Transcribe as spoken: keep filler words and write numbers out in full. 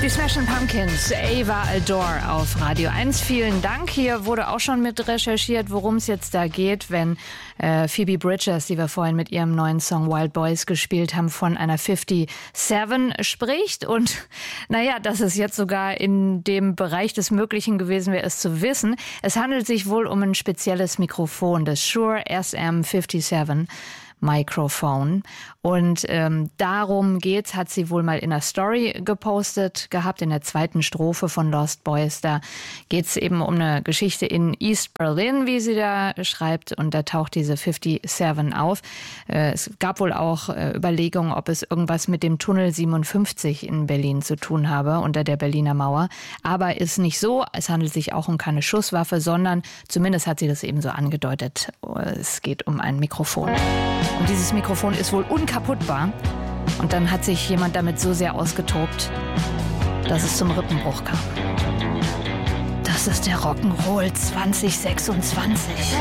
Die Smashing Pumpkins, Ava Adore auf Radio eins. Vielen Dank. Hier wurde auch schon mit recherchiert, worum es jetzt da geht, wenn äh, Phoebe Bridgers, die wir vorhin mit ihrem neuen Song Wild Boys gespielt haben, von einer fünfundfünfzig spricht. Und naja, dass es jetzt sogar in dem Bereich des Möglichen gewesen wäre, es zu wissen. Es handelt sich wohl um ein spezielles Mikrofon, das Shure S M fünfundfünfzig. Microphone. Und ähm, darum geht's, hat sie wohl mal in einer Story gepostet gehabt, in der zweiten Strophe von Lost Boys. Da geht's eben um eine Geschichte in East Berlin, wie sie da schreibt. Und da taucht diese fünfundfünfzig auf. Äh, es gab wohl auch äh, Überlegungen, ob es irgendwas mit dem Tunnel siebenundfünfzig in Berlin zu tun habe, unter der Berliner Mauer. Aber ist nicht so. Es handelt sich auch um keine Schusswaffe, sondern zumindest hat sie das eben so angedeutet. Es geht um ein Mikrofon. Und dieses Mikrofon ist wohl unkaputtbar. Und dann hat sich jemand damit so sehr ausgetobt, dass es zum Rippenbruch kam. Das ist der Rock'n'Roll zwanzig sechsundzwanzig.